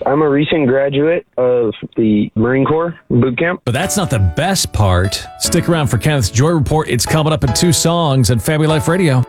I'm a recent graduate of the Marine Corps boot camp. But that's not the best part. Stick around for Kenneth's Joy Report. It's coming up in 2 songs on Family Life Radio.